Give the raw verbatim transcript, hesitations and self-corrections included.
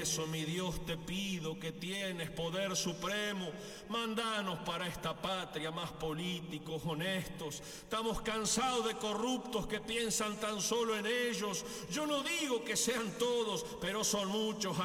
eso, mi Dios, te pido, que tienes poder supremo, mandanos para esta patria más políticos, honestos. Estamos cansados de corruptos que piensan tan solo en ellos. Yo no digo que sean todos, pero son muchos